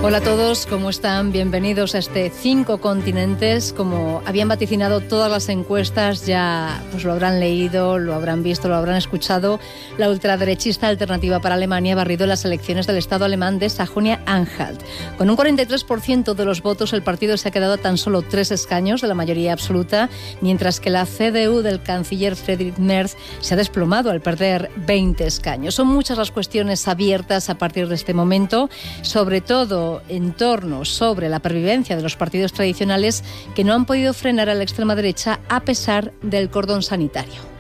Hola a todos, ¿cómo están? Bienvenidos a este 5 continentes. Como habían vaticinado todas las encuestas, ya pues lo habrán leído, lo habrán visto, lo habrán escuchado. La ultraderechista Alternativa para Alemania ha barrido las elecciones del Estado alemán de Sajonia-Anhalt. Con un 43% de los votos, el partido se ha quedado a tan solo 3 escaños de la mayoría absoluta, mientras que la CDU del canciller Friedrich Merz se ha desplomado al perder 20 escaños. Son muchas las cuestiones abiertas a partir de este momento, sobre todo en torno sobre la pervivencia de los partidos tradicionales que no han podido frenar a la extrema derecha a pesar del cordón sanitario.